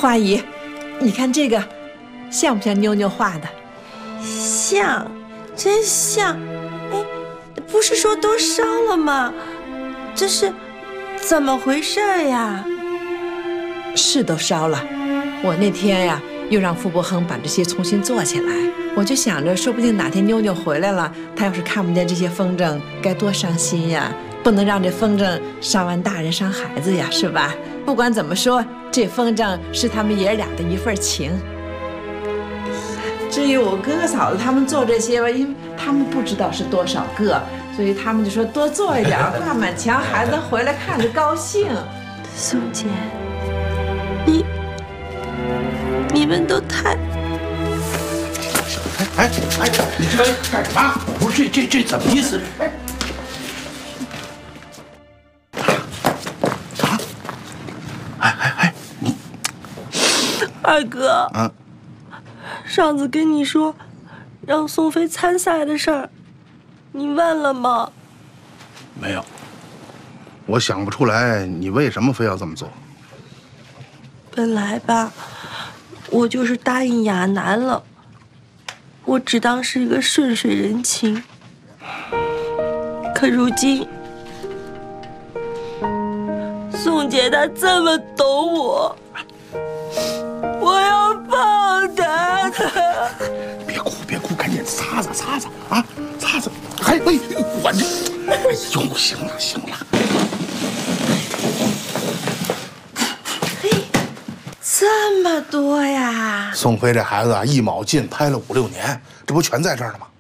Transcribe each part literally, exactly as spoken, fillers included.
花姨，你看这个像不像妞妞画的？ 像，真像。哎，不是说都烧了吗？这是怎么回事呀？ 是都烧了。我那天呀，又让傅伯恒把这些重新做起来。我就想着，说不定哪天妞妞回来了，她要是看不见这些风筝，该多伤心呀！不能让这风筝伤完大人伤孩子呀，是吧？不管怎么说，这风筝是他们爷俩的一份情。至于我哥哥嫂子他们做这些吧，因为他们不知道是多少个，所以他们就说多做一点，挂满墙，孩子回来看着高兴。 宋姐，你你们都太…… 哎哎哎，你这干什么？不是这这这怎么意思？哎。 二哥， 嗯， 上次跟你说让宋飞参赛的事儿，你问了吗？ 没有，我想不出来你为什么非要这么做。 本来吧，我就是答应亚楠了，我只当是一个顺水人情。可如今，宋姐她这么懂我。 我要抱他， 别哭，别哭，赶紧擦擦擦擦啊，擦擦！哎哎，我这，哎呦，行了行了。 嘿，这么多呀！ 宋飞这孩子啊，一卯劲拍了五六年，这不全在这儿呢吗？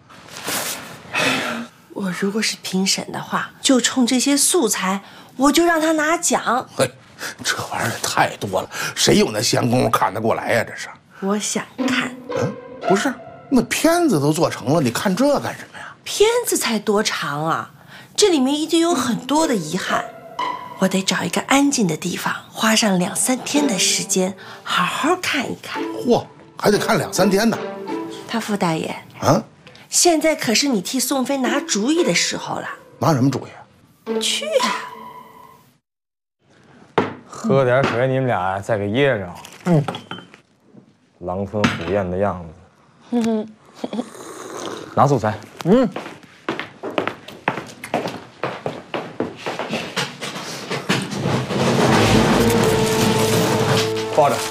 我如果是评审的话，就冲这些素材，我就让他拿奖。 嘿。 这玩意儿太多了，谁有那闲工夫看得过来呀？这是， 我想看。 嗯，不是，那片子都做成了，你看这干什么呀？ 片子才多长啊，这里面一定有很多的遗憾。我得找一个安静的地方，花上两三天的时间，好好看一看。 嚯，还得看两三天呢。 他傅大爷， 啊， 现在可是你替宋飞拿主意的时候了。 拿什么主意？ 去啊！ 喝点水，你们俩再给噎着。嗯，狼吞虎咽的样子。嗯哼，拿素材。嗯，挂着。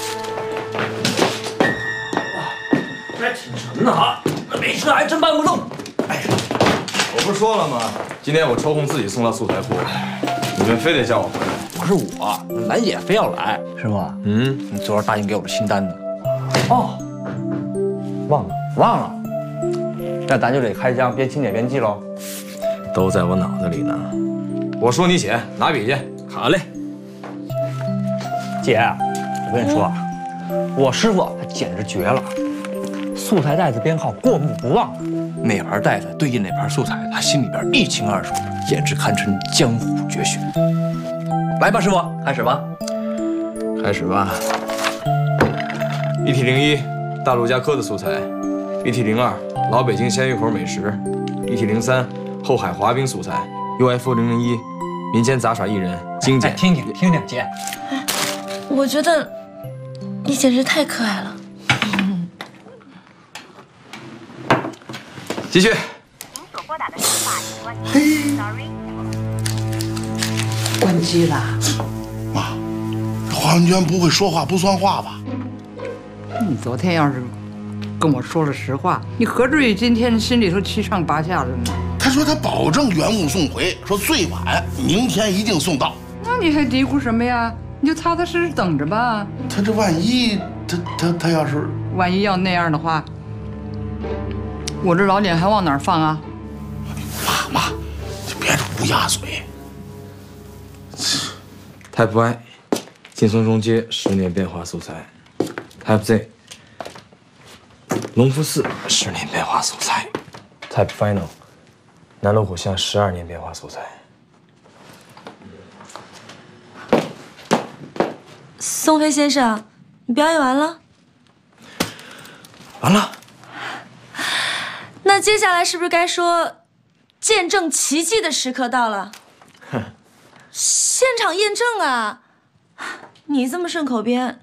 这挺沉的哈，那没事还真搬不动。哎， 我不是说了吗？今天我抽空自己送到素材库，你们非得叫我回来。 不是我，兰姐非要来，是吧？嗯，你昨儿答应给我的新单子。哦， 忘了， 忘了，那咱就得开箱边清点边记喽。 都在我脑子里呢。我说你写，拿笔去。 好嘞。姐，我跟你说啊，我师傅他简直绝了，素材袋子编号过目不忘，哪盘袋子对应哪盘素材，他心里边一清二楚，简直堪称江湖绝学。 来吧，师傅，开始吧。 开始吧。一体零一，大陆家科的素材；一体零二，老北京鲜鱼口美食；一体零三，后海滑冰素材 ；U F O 零零一，民间杂耍艺人精简。 哎，听听听听，姐， 哎，我觉得你简直太可爱了。 继续。 您所拨打的电话已关机 ，sorry。 关机了， 妈，这华文娟不会说话不算话吧？ 你昨天要是跟我说了实话，你何至于今天心里头七上八下的呢？ 他说他保证原物送回，说最晚明天一定送到。 那你还嘀咕什么呀？你就踏踏实实等着吧。 他这万一他他他要是万一要那样的话，我这老脸还往哪儿放啊？ 妈妈，就别乌鸦嘴。 Type Y， 劲松中街十年变化素材 ；Type Z， 龙福寺十年变化素材 ；Type Final， 南锣鼓巷十二年变化素材。 宋飞先生，你表演完了？ 完了。 那接下来是不是该说，见证奇迹的时刻到了？哼。 现场验证啊！你这么顺口编，